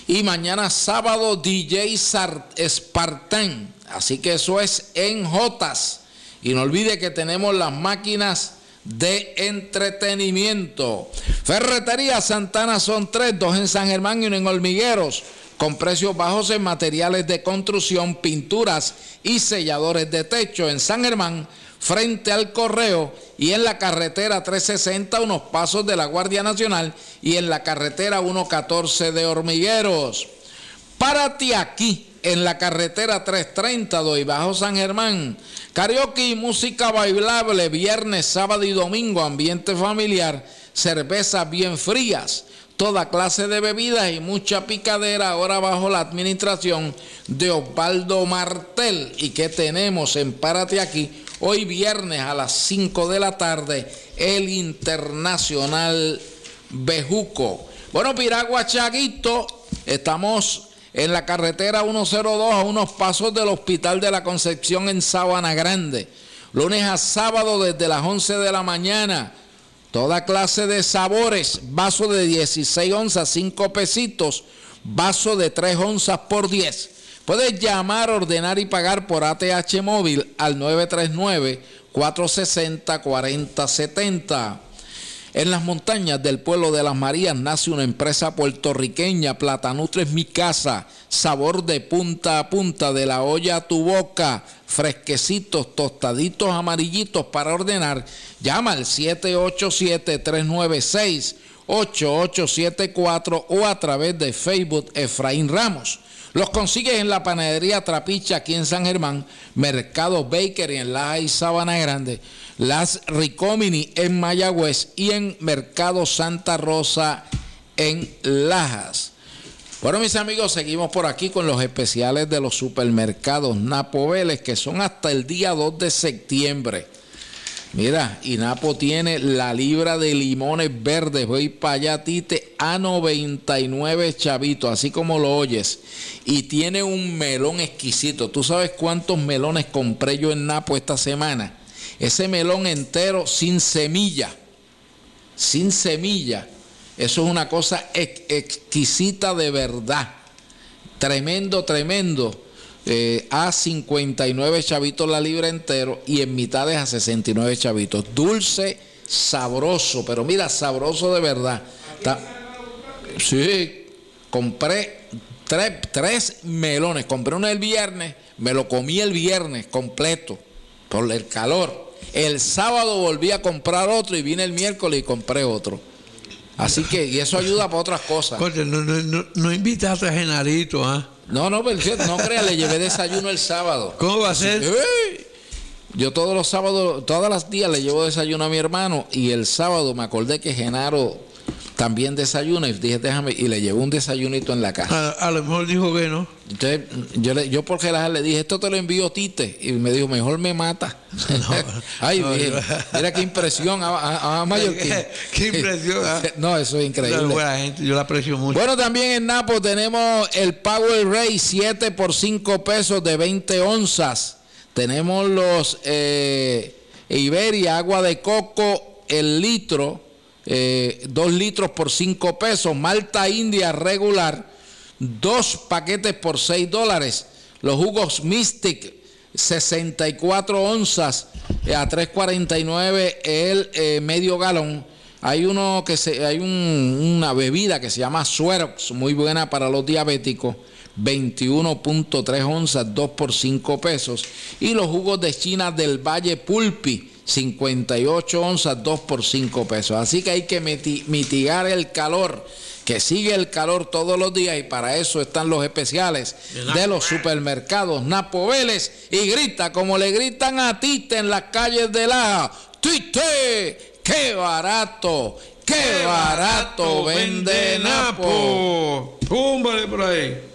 Y mañana sábado DJ Spartan. Así que eso es en Jotas. Y no olvide que tenemos las máquinas de entretenimiento. Ferretería Santana son 3, 2 en San Germán y 1 en Hormigueros, con precios bajos en materiales de construcción, pinturas y selladores de techo. En San Germán, frente al Correo, y en la carretera 360, unos pasos de la Guardia Nacional, y en la carretera 114 de Hormigueros. Párate aquí, en la carretera 330 de Bajo San Germán. Karaoke y música bailable viernes, sábado y domingo, ambiente familiar, cervezas bien frías, toda clase de bebidas y mucha picadera, ahora bajo la administración de Osvaldo Martel. ¿Y qué tenemos en Párate Aquí? Hoy viernes a las 5 de la tarde, el Internacional Bejuco. Bueno, Piragua Chaguito, estamos en la carretera 102 a unos pasos del Hospital de la Concepción en Sabana Grande. Lunes a sábado desde las 11 de la mañana. Toda clase de sabores. Vaso de 16 onzas, 5 pesitos. Vaso de 3 onzas por 10. Puedes llamar, ordenar y pagar por ATH móvil al 939-460-4070. En las montañas del pueblo de Las Marías nace una empresa puertorriqueña, Platanutre es mi casa, sabor de punta a punta, de la olla a tu boca, fresquecitos, tostaditos, amarillitos para ordenar. Llama al 787-396-8874 o a través de Facebook Efraín Ramos. Los consigues en la panadería Trapiche aquí en San Germán, Mercado Bakery en Lajas y Sabana Grande, Las Ricomini en Mayagüez y en Mercado Santa Rosa en Lajas. Bueno, mis amigos, seguimos por aquí con los especiales de los supermercados Napo Vélez, que son hasta el día 2 de septiembre. Mira, y Napo tiene la libra de limones verdes, voy para allá, Tite, a 99 chavitos, así como lo oyes. Y tiene un melón exquisito. ¿Tú sabes cuántos melones compré yo en Napo esta semana? Ese melón entero sin semilla. Sin semilla. Eso es una cosa exquisita de verdad. Tremendo, tremendo. A 59 chavitos la libra entero y en mitades a 69 chavitos. Dulce, sabroso, pero mira, sabroso de verdad. Sí, compré tres melones. Compré uno el viernes, me lo comí el viernes completo por el calor. El sábado volví a comprar otro y vine el miércoles y compré otro. Así que, y eso ayuda para otras cosas. No invitaste a Genarito, ¿ah? No, no creas, le llevé desayuno el sábado. ¿Cómo va a ser? Yo todos los sábados, todos los días le llevo desayuno a mi hermano y el sábado me acordé que Genaro también desayuna y dije, déjame, y le llevé un desayunito en la casa. A lo mejor dijo que no. Entonces, yo por relajar le dije, esto te lo envío Tite, y me dijo, mejor me mata. No, ay, no, mira qué impresión a Mallorquín. Qué impresión. No, eso es increíble. Buena gente, yo la aprecio mucho. Bueno, también en Napo tenemos el Power Ray 7 por 5 pesos de 20 onzas. Tenemos los Iberia, agua de coco, el litro, 2 litros por 5 pesos. Malta India regular, 2 paquetes por $6. Los jugos Mystic, 64 onzas a $3.49 el medio galón. Hay una bebida que se llama Suerox, muy buena para los diabéticos, 21.3 onzas, 2 por 5 pesos. Y los jugos de China del Valle Pulpi, 58 onzas, 2 por 5 pesos. Así que hay que mitigar el calor, que sigue el calor todos los días, y para eso están los especiales de los supermercados Napo Vélez. Y grita como le gritan a Tite en las calles de Laja: ¡Tite! ¡Qué barato! ¡Qué barato vende Napo! ¡Púmbale por ahí!